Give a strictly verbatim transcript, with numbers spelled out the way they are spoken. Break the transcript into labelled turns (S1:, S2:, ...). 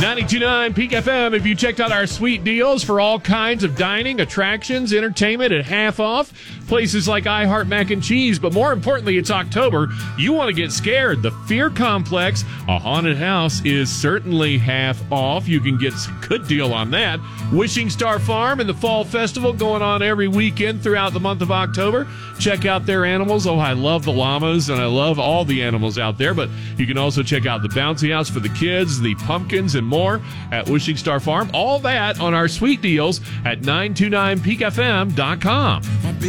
S1: ninety-two point nine Peak F M. If you checked out our sweet deals for all kinds of dining, attractions, entertainment at half off, places like I Heart Mac and Cheese, but more importantly, it's October. You want to get scared. The Fear Complex, a haunted house, is certainly half off. You can get a good deal on that. Wishing Star Farm and the Fall Festival going on every weekend throughout the month of October. Check out their animals. Oh, I love the llamas, and I love all the animals out there, but you can also check out the bouncy house for the kids, the pumpkins, and more at Wishing Star Farm. All that on our sweet deals at nine two nine peak f m dot com.